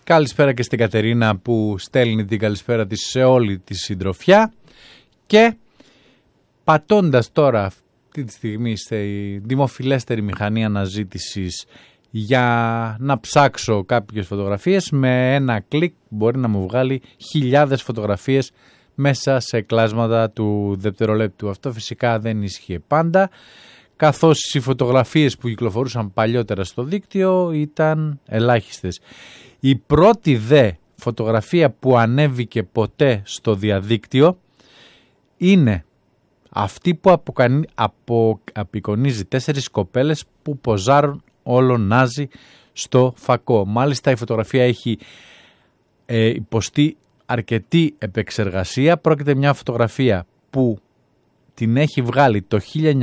Καλησπέρα και στην Κατερίνα που στέλνει την καλησπέρα της σε όλη τη συντροφιά. Και πατώντας τώρα αυτή τη στιγμή στη δημοφιλέστερη μηχανή αναζήτησης για να ψάξω κάποιες φωτογραφίες, με ένα κλικ μπορεί να μου βγάλει χιλιάδες φωτογραφίες μέσα σε κλάσματα του δευτερολέπτου. Αυτό φυσικά δεν ίσχυε πάντα, καθώς οι φωτογραφίες που κυκλοφορούσαν παλιότερα στο δίκτυο ήταν ελάχιστες. Η πρώτη δε φωτογραφία που ανέβηκε ποτέ στο διαδίκτυο είναι αυτή που απεικονίζει 4 κοπέλες που ποζάρουν όλο νάζι στο φακό. Μάλιστα η φωτογραφία έχει υποστεί αρκετή επεξεργασία. Πρόκειται μια φωτογραφία που την έχει βγάλει το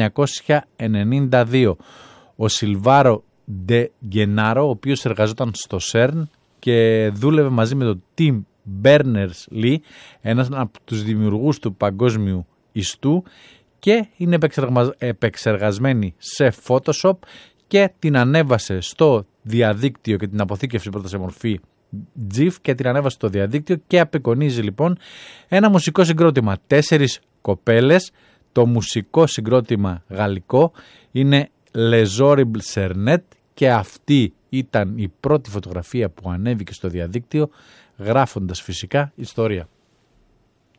1992 ο Σιλβάρο Ντε Γκενάρο, ο οποίος εργαζόταν στο CERN και δούλευε μαζί με τον Tim Berners-Lee, ένας από τους δημιουργούς του παγκόσμιου ιστού, και είναι επεξεργασμένη σε Photoshop και την ανέβασε στο διαδίκτυο και την αποθήκευσε πρώτα σε μορφή GIF και την ανέβασε στο διαδίκτυο και απεικονίζει λοιπόν ένα μουσικό συγκρότημα. 4 κοπέλες, το μουσικό συγκρότημα γαλλικό είναι Les Horribles Cernet και αυτή ήταν η πρώτη φωτογραφία που ανέβηκε στο διαδίκτυο, γράφοντας φυσικά ιστορία.